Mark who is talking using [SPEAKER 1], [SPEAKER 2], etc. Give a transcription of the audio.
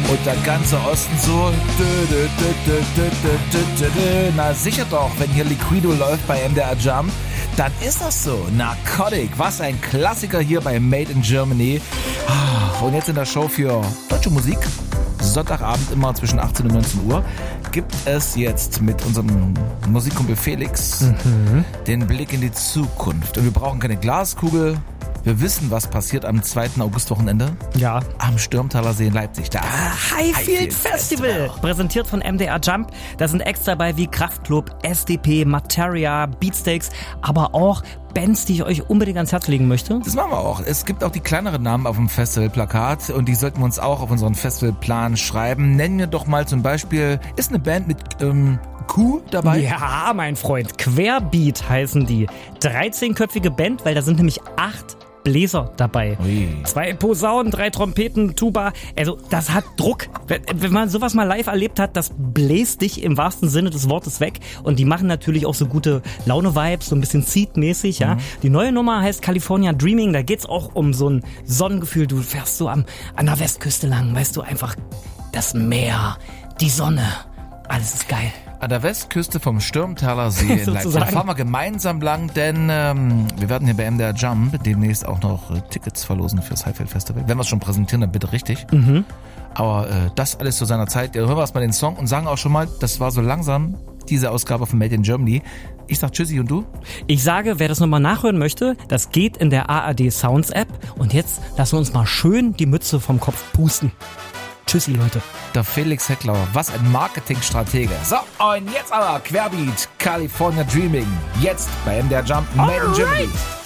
[SPEAKER 1] Und der ganze Osten so. Na sicher doch, wenn hier Liquido läuft bei MDR Jump, dann ist das so. Narcotic, was ein Klassiker hier bei Made in Germany. Und jetzt in der Show für deutsche Musik, Sonntagabend immer zwischen 18 und 19 Uhr, gibt es jetzt mit unserem Musikkumpel Felix den Blick in die Zukunft. Und wir brauchen keine Glaskugel. Wir wissen, was passiert am 2. Augustwochenende.
[SPEAKER 2] Ja.
[SPEAKER 1] Am Stürmtaler See in Leipzig. Da
[SPEAKER 2] Highfield Festival. Präsentiert von MDR Jump. Da sind Acts dabei wie Kraftklub, SDP, Materia, Beatsteaks, aber auch Bands, die ich euch unbedingt ans Herz legen möchte.
[SPEAKER 1] Das machen wir auch. Es gibt auch die kleineren Namen auf dem Festivalplakat und die sollten wir uns auch auf unseren Festivalplan schreiben. Nennen wir doch mal zum Beispiel, ist eine Band mit Q dabei?
[SPEAKER 2] Ja, mein Freund. Querbeat heißen die. 13-köpfige Band, weil da sind nämlich 8 Bläser dabei.
[SPEAKER 1] Ui.
[SPEAKER 2] 2 Posaunen, 3 Trompeten, Tuba. Also das hat Druck. Wenn man sowas mal live erlebt hat, das bläst dich im wahrsten Sinne des Wortes weg. Und die machen natürlich auch so gute Laune-Vibes, so ein bisschen Seed-mäßig. Ja. Die neue Nummer heißt California Dreaming. Da geht's auch um so ein Sonnengefühl. Du fährst so an der Westküste lang, weißt du, einfach das Meer, die Sonne. Alles ist geil.
[SPEAKER 1] An der Westküste vom Stürmtaler See in Leipzig. Da fahren wir gemeinsam lang, denn wir werden hier bei MDR Jump demnächst auch noch Tickets verlosen fürs Highfield Festival. Wenn wir es schon präsentieren, dann bitte richtig. Aber das alles zu seiner Zeit. Ja, hören wir erstmal den Song und sagen auch schon mal, das war so langsam diese Ausgabe von Made in Germany. Ich sag Tschüssi und du?
[SPEAKER 2] Ich sage, wer das nochmal nachhören möchte, das geht in der ARD Sounds App. Und jetzt lassen wir uns mal schön die Mütze vom Kopf pusten. Tschüssi, Leute.
[SPEAKER 1] Der Felix Hecklauer, was ein Marketingstratege. So, und jetzt aber Querbeat, California Dreaming. Jetzt bei MDR Jump, Made in Germany.